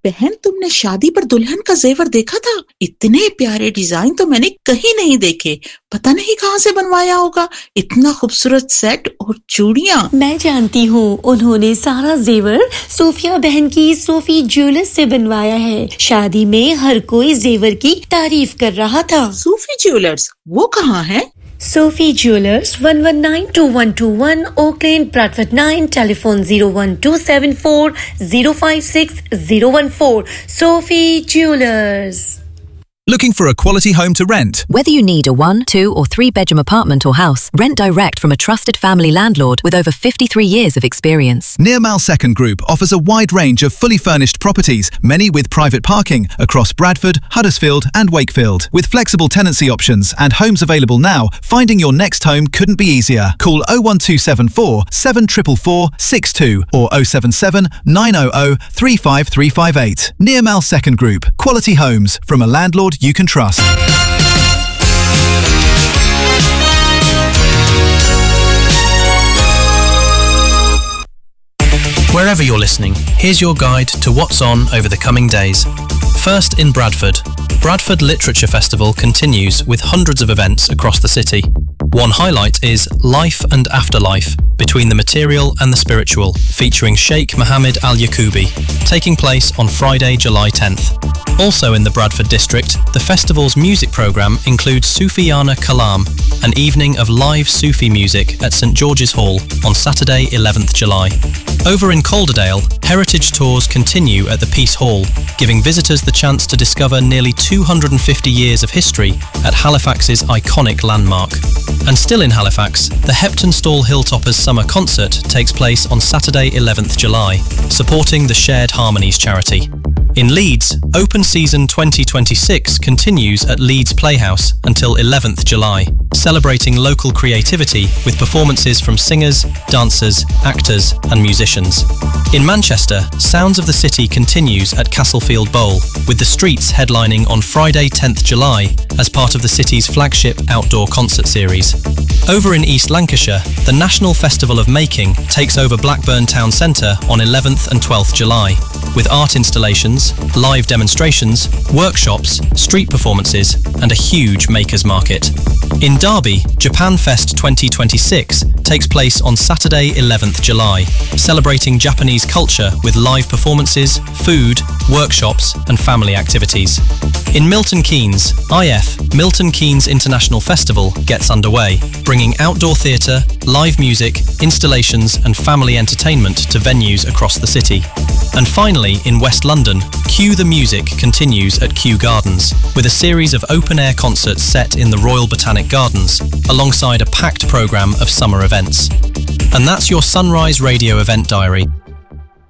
बहन, तुमने शादी पर दुल्हन का जेवर देखा था? इतने प्यारे डिजाइन तो मैंने कहीं नहीं देखे। पता नहीं कहाँ से बनवाया होगा। इतना खूबसूरत सेट और चूड़ियाँ। मैं जानती हूँ, उन्होंने सारा जेवर सोफिया बहन की सोफी ज्वेलर्स से बनवाया है। शादी में हर कोई जेवर की तारीफ कर रहा था। सोफी ज्वेलर्स, वो कहाँ है? Sophie Jewelers, 1192121 Oak Lane, Bradford 9, telephone 01274 056 014. Sophie Jewelers. Looking for a quality home to rent? Whether you need a 1, 2 or 3 bedroom apartment or house, rent direct from a trusted family landlord with over 53 years of experience. Nearmal Second Group offers a wide range of fully furnished properties, many with private parking, across Bradford, Huddersfield and Wakefield. With flexible tenancy options and homes available now, finding your next home couldn't be easier. Call 01274 744 62 or 077 900 35358. Nearmal Second Group. Quality homes from a landlord you can trust. Wherever you're listening, here's your guide to what's on over the coming days. First in Bradford. Bradford Literature Festival continues with hundreds of events across the city. One highlight is Life and Afterlife, Between the Material and the Spiritual, featuring Sheikh Mohammed Al Yaqoubi, taking place on Friday, July 10th. Also in the Bradford district, the festival's music programme includes Sufiyana Kalam, an evening of live Sufi music at St George's Hall on Saturday, 11th July. Over in Calderdale, heritage tours continue at the Peace Hall, giving visitors the chance to discover nearly 250 years of history at Halifax's iconic landmark. And still in Halifax, the Hepton Stall Hilltoppers Summer Concert takes place on Saturday, 11th July, supporting the Shared Harmonies charity. In Leeds, Open Season 2026 continues at Leeds Playhouse until 11th July, celebrating local creativity with performances from singers, dancers, actors and musicians. In Manchester, Sounds of the City continues at Castlefield Bowl, with the Streets headlining on Friday 10th July as part of the city's flagship outdoor concert series. Over in East Lancashire, the National Festival of Making takes over Blackburn Town Centre on 11th and 12th July, with art installations, live demonstrations, workshops, street performances and a huge makers market. In Derby, Japan Fest 2026 takes place on Saturday 11th July, celebrating Japanese culture with live performances, food, workshops and family activities. In Milton Keynes, IF, Milton Keynes International Festival gets underway, bringing outdoor theatre, live music, installations and family entertainment to venues across the city. And finally, in West London, Cue the Music continues at Kew Gardens, with a series of open-air concerts set in the Royal Botanic Gardens, alongside a packed programme of summer events. And that's your Sunrise Radio event diary.